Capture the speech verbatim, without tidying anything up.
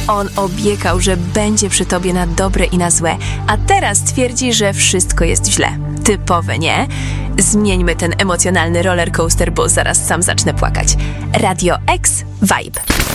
On obiecał, że będzie przy tobie na dobre i na złe, a teraz twierdzi, że wszystko jest źle. Typowe, nie? Zmieńmy ten emocjonalny rollercoaster, bo zaraz sam zacznę płakać. Radio X Vibe.